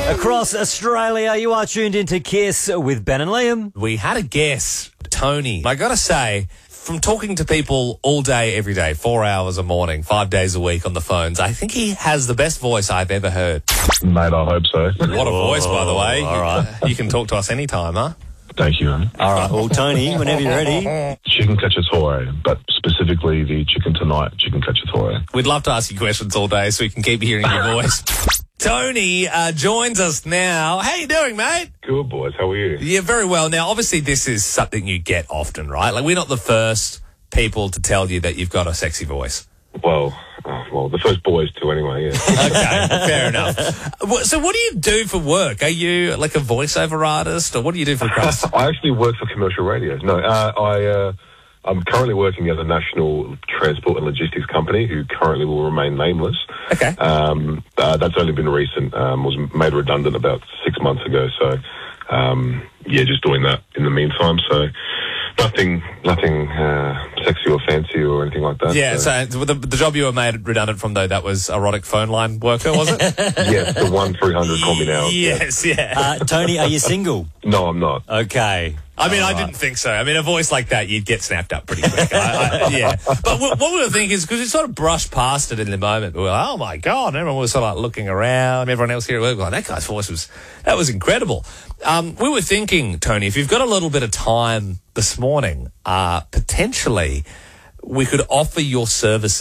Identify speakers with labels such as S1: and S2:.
S1: Across Australia, you are tuned into Kiss with Ben and Liam.
S2: We had a guest, Tony. I got to say, from talking to people all day, every day, 4 hours a morning, 5 days a week on the phones, I think he has the best voice I've ever heard.
S3: Mate, I hope so.
S2: What a voice, by the way.
S1: All right.
S2: You can talk to us anytime, huh?
S3: Thank you, man.
S1: All right, well, Tony, whenever you're ready.
S3: Chicken cacciatore, but specifically the chicken tonight, chicken cacciatore.
S2: We'd love to ask you questions all day so we can keep hearing your voice. Tony joins us now. How you doing, mate?
S3: Good, boys. How are you?
S2: Yeah, very well. Now, obviously, this is something you get often, right? Like, we're not the first people to tell you that you've got a sexy voice.
S3: Well, the first boys to anyway, yeah.
S2: Okay, fair enough. So what do you do for work? Are you like a voiceover artist, or what do you do for crust?
S3: I actually work for commercial radio. No, I'm currently working at a national transport and logistics company who currently will remain nameless.
S2: Okay.
S3: That's only been recent. Was made redundant about 6 months ago. So, just doing that in the meantime. So, nothing sexy or fancy or anything like that.
S2: Yeah, so the job you were made redundant from, though, that was erotic phone line worker, was it?
S3: Yes, the 1-300 call me now.
S2: Yes, yeah.
S1: Tony, are you single?
S3: No, I'm not.
S1: Okay.
S2: I mean, I didn't think so. I mean, a voice like that, you'd get snapped up pretty quick. Yeah. But what we were thinking is, because we sort of brushed past it in the moment, we were like, oh, my God. And everyone was sort of like looking around. Everyone else here at work was like, that guy's voice was incredible. We were thinking, Tony, if you've got a little bit of time this morning, potentially we could offer your services